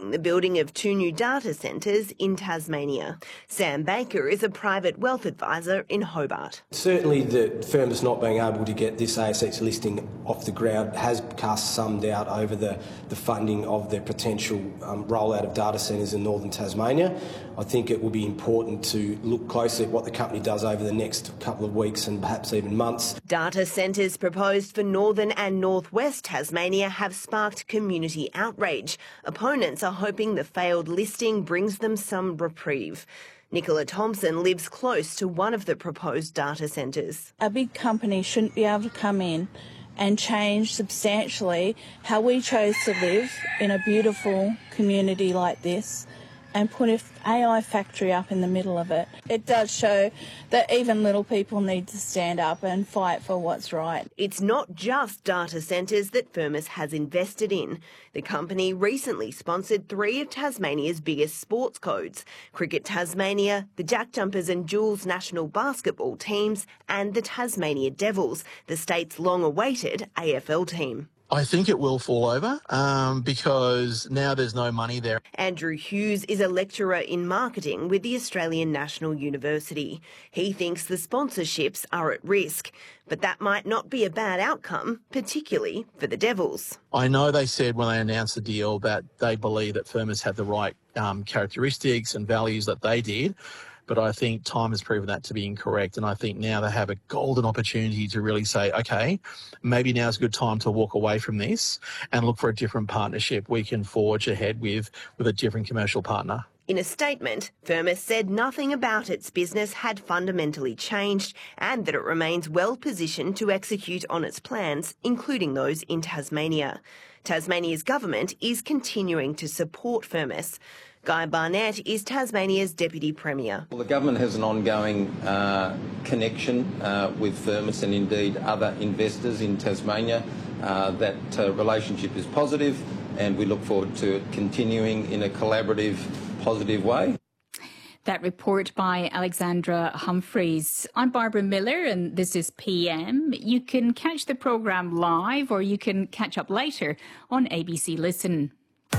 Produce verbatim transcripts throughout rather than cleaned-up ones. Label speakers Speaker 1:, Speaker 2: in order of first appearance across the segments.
Speaker 1: funding the building of two new data centres in Tasmania. Sam Baker is a private wealth advisor in Hobart.
Speaker 2: Certainly the Firmus not being able to get this A S X listing off the ground has cast some doubt over the, the funding of their potential um, rollout of data centres in northern Tasmania. I think it will be important to look closely at what the company does over the next couple of weeks and perhaps even months.
Speaker 1: Data centres proposed for northern and northwest Tasmania have sparked community outrage. Opponents are hoping the failed listing brings them some reprieve. Nicola Thompson lives close to one of the proposed data centres.
Speaker 3: A big company shouldn't be able to come in and change substantially how we chose to live in a beautiful community like this and put an A I factory up in the middle of it. It does show that even little people need to stand up and fight for what's right.
Speaker 1: It's not just data centres that Firmus has invested in. The company recently sponsored three of Tasmania's biggest sports codes: Cricket Tasmania, the Jack Jumpers and Jules national basketball teams, and the Tasmania Devils, the state's long-awaited A F L team.
Speaker 4: I think it will fall over um, because now there's no money there.
Speaker 1: Andrew Hughes is a lecturer in marketing with the Australian National University. He thinks the sponsorships are at risk, but that might not be a bad outcome, particularly for the Devils.
Speaker 4: I know they said when they announced the deal that they believe that Firmus had the right um, characteristics and values that they did. But I think time has proven that to be incorrect. And I think now they have a golden opportunity to really say, OK, maybe now's a good time to walk away from this and look for a different partnership we can forge ahead with, with a different commercial partner.
Speaker 1: In a statement, Firmus said nothing about its business had fundamentally changed and that it remains well positioned to execute on its plans, including those in Tasmania. Tasmania's government is continuing to support Firmus. Guy Barnett is Tasmania's Deputy Premier.
Speaker 5: Well, the government has an ongoing uh, connection uh, with Firmus and indeed other investors in Tasmania. Uh, that uh, relationship is positive and we look forward to it continuing in a collaborative, positive way.
Speaker 6: That report by Alexandra Humphreys. I'm Barbara Miller and this is P M. You can catch the programme live or you can catch up later on A B C Listen.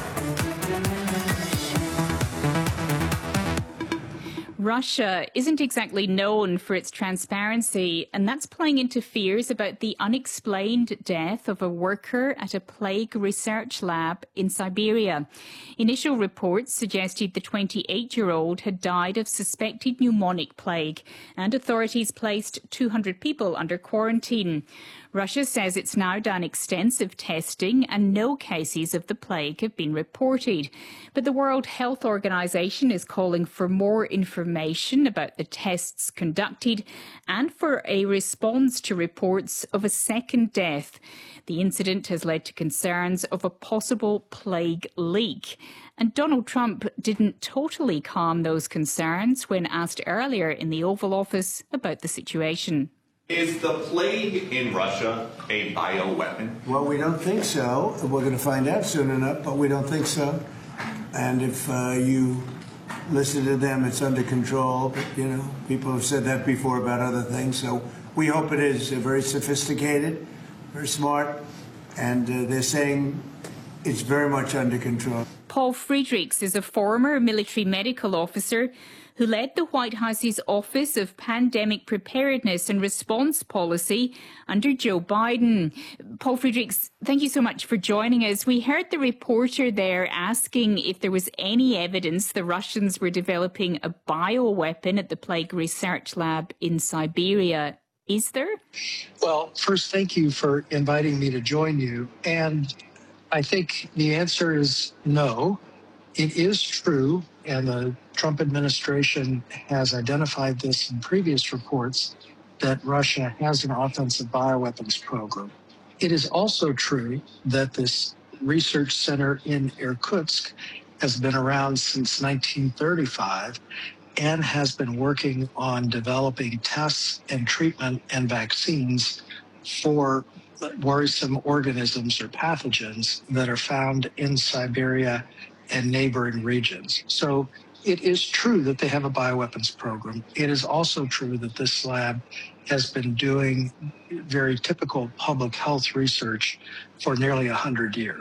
Speaker 6: Russia isn't exactly known for its transparency, and that's playing into fears about the unexplained death of a worker at a plague research lab in Siberia. Initial reports suggested the twenty-eight-year-old had died of suspected pneumonic plague, and authorities placed two hundred people under quarantine. Russia says it's now done extensive testing and no cases of the plague have been reported. But the World Health Organization is calling for more information about the tests conducted and for a response to reports of a second death. The incident has led to concerns of a possible plague leak. And Donald Trump didn't totally calm those concerns when asked earlier in the Oval Office about the situation.
Speaker 7: Is the plague in Russia a bioweapon?
Speaker 8: Well, we don't think so. We're going to find out soon enough, but we don't think so. And if uh, you listen to them, it's under control. But, you know, people have said that before about other things. So we hope it is uh, very sophisticated, very smart, and uh, they're saying it's very much under control.
Speaker 6: Paul Friedrichs is a former military medical officer who led the White House's Office of Pandemic Preparedness and Response Policy under Joe Biden. Paul Friedrichs, thank you so much for joining us. We heard the reporter there asking if there was any evidence the Russians were developing a bioweapon at the plague research lab in Siberia. Is there?
Speaker 9: Well, first, thank you for inviting me to join you. And I think the answer is no. It is true, and the Trump administration has identified this in previous reports, that Russia has an offensive bioweapons program. It is also true that this research center in Irkutsk has been around since nineteen thirty-five and has been working on developing tests and treatment and vaccines for worrisome organisms or pathogens that are found in Siberia and neighboring regions. So it is true that they have a bioweapons program. It is also true that this lab has been doing very typical public health research for nearly one hundred years.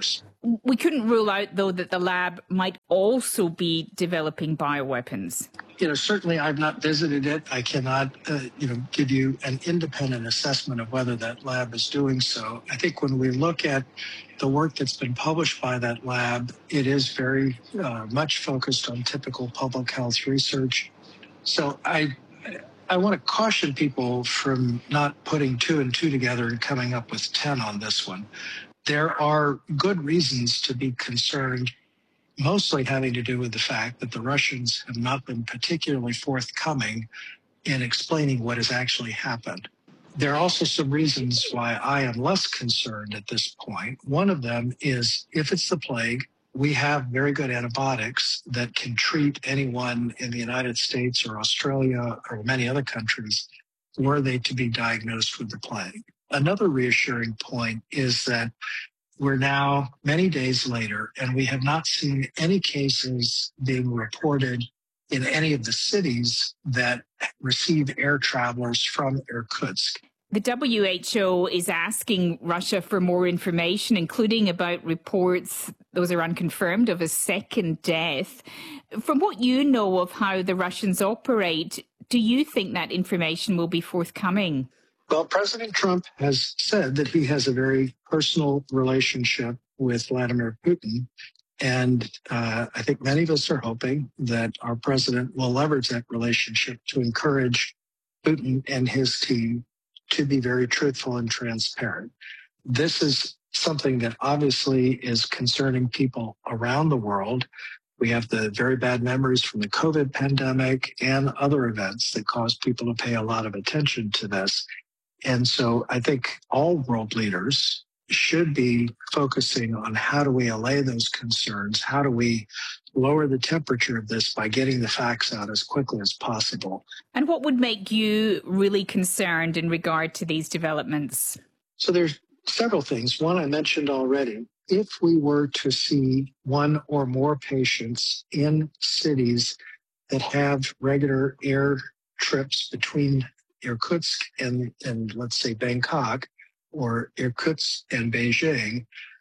Speaker 6: We couldn't rule out, though, that the lab might also be developing bioweapons.
Speaker 9: You know, certainly I've not visited it. I cannot, uh, you know, give you an independent assessment of whether that lab is doing so. I think when we look at the work that's been published by that lab, it is very uh, much focused on typical public health research. So I, I want to caution people from not putting two and two together and coming up with ten on this one. There are good reasons to be concerned, mostly having to do with the fact that the Russians have not been particularly forthcoming in explaining what has actually happened. There are also some reasons why I am less concerned at this point. One of them is, if it's the plague, we have very good antibiotics that can treat anyone in the United States or Australia or many other countries were they to be diagnosed with the plague. Another reassuring point is that we're now many days later, and we have not seen any cases being reported in any of the cities that receive air travelers from Irkutsk.
Speaker 6: The W H O is asking Russia for more information, including about reports, those are unconfirmed, of a second death. From what you know of how the Russians operate, do you think that information will be forthcoming?
Speaker 9: Well, President Trump has said that he has a very personal relationship with Vladimir Putin. And uh, I think many of us are hoping that our president will leverage that relationship to encourage Putin and his team to be very truthful and transparent. This is something that obviously is concerning people around the world. We have the very bad memories from the COVID pandemic and other events that cause people to pay a lot of attention to this. And so I think all world leaders should be focusing on how do we allay those concerns? How do we lower the temperature of this by getting the facts out as quickly as possible?
Speaker 6: And what would make you really concerned in regard to these developments?
Speaker 9: So there's several things. One I mentioned already. If we were to see one or more patients in cities that have regular air trips between Irkutsk and, and let's say Bangkok, or Irkutsk and Beijing,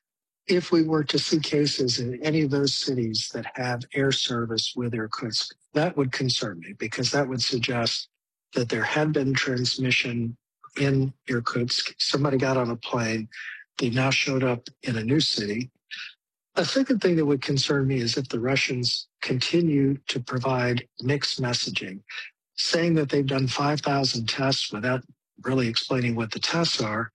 Speaker 9: if we were to see cases in any of those cities that have air service with Irkutsk, that would concern me, because that would suggest that there had been transmission in Irkutsk. Somebody got on a plane. They now showed up in a new city. A second thing that would concern me is if the Russians continue to provide mixed messaging, saying that they've done five thousand tests without really explaining what the tests are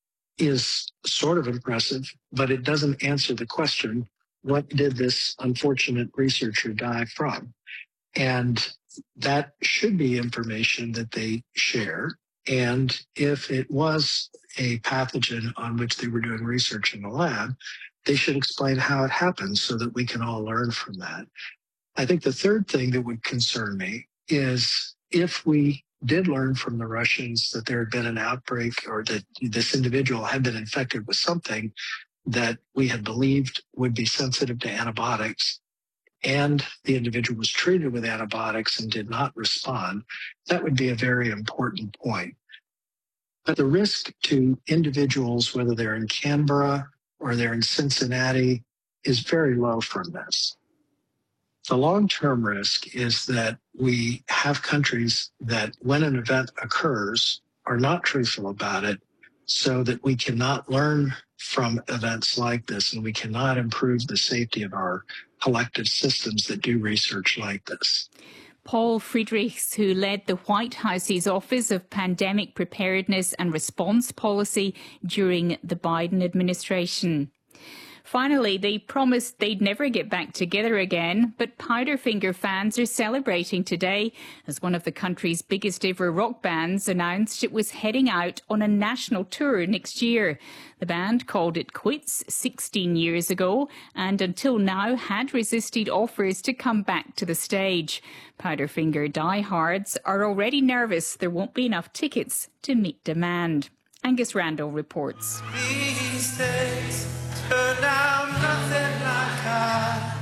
Speaker 9: is sort of impressive, but it doesn't answer the question, what did this unfortunate researcher die from? And that should be information that they share. And if it was a pathogen on which they were doing research in the lab, they should explain how it happened so that we can all learn from that. I think the third thing that would concern me is if we did learn from the Russians that there had been an outbreak or that this individual had been infected with something that we had believed would be sensitive to antibiotics, and the individual was treated with antibiotics and did not respond, that would be a very important point. But the risk to individuals, whether they're in Canberra or they're in Cincinnati, is very low from this. The long-term risk is that we have countries that, when an event occurs, are not truthful about it, so that we cannot learn from events like this, and we cannot improve the safety of our collective systems that do research like this.
Speaker 6: Paul Friedrichs, who led the White House's Office of Pandemic Preparedness and Response Policy during the Biden administration. Finally, they promised they'd never get back together again, but Powderfinger fans are celebrating today as one of the country's biggest ever rock bands announced it was heading out on a national tour next year. The band called it quits sixteen years ago and until now had resisted offers to come back to the stage. Powderfinger diehards are already nervous there won't be enough tickets to meet demand. Angus Randall reports.
Speaker 10: These days, turn out nothing like I,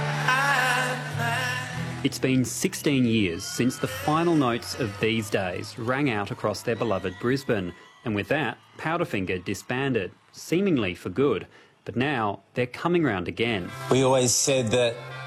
Speaker 10: I
Speaker 11: It's been sixteen years since the final notes of These Days rang out across their beloved Brisbane, and with that, Powderfinger disbanded, seemingly for good. But now they're coming round again.
Speaker 12: We always said that